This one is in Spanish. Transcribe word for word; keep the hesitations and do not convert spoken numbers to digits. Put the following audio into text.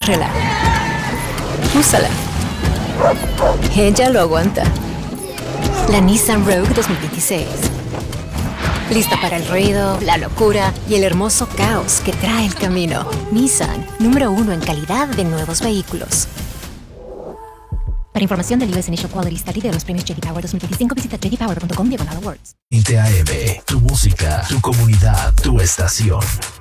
Agárrala. Úsala. Ella lo aguanta. La Nissan Rogue dos mil veintiséis. Lista para el ruido, la locura y el hermoso caos que trae el camino. Nissan, número uno en calidad de nuevos vehículos. Para información del U S Initial Quality Study de los premios J D Power dos mil veinticinco, visita j d power punto com diagonal awards. veinte A M, tu música, tu comunidad, tu estación.